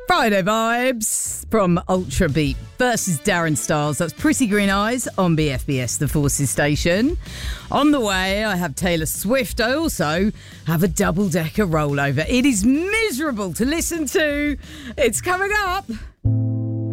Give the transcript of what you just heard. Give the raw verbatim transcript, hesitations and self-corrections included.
Friday vibes from Ultra Beat versus Darren Styles. That's Pretty Green Eyes on B F B S, the Forces station. On the way, I have Taylor Swift. I also have a double-decker rollover. It is miserable to listen to. It's coming up.